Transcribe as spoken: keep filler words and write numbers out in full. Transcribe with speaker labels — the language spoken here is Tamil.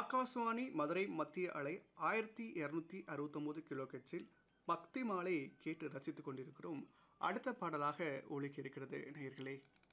Speaker 1: ஆகாசவாணி மதுரை மத்திய அலை ஆயிரத்தி இரநூத்தி அறுபத்தொம்போது கிலோ ஹெர்ட்ஸில் பக்தி மாலை கேட்டு ரசித்துக் கொண்டிருக்கிறோம். அடுத்த பாடலாக ஒலிக்க இருக்கிறது நேயர்களே.